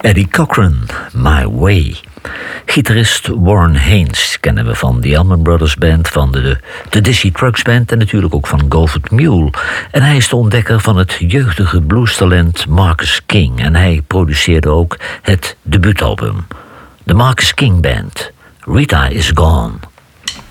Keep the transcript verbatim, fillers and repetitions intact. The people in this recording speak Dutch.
Eddie Cochran, My Way. Gitarist Warren Haynes kennen we van de Allman Brothers Band, van de, de Dizzy Trucks Band en natuurlijk ook van Gofford Mule. En hij is de ontdekker van het jeugdige bluestalent Marcus King. En hij produceerde ook het debuutalbum. De Marcus King Band, Rita Is Gone.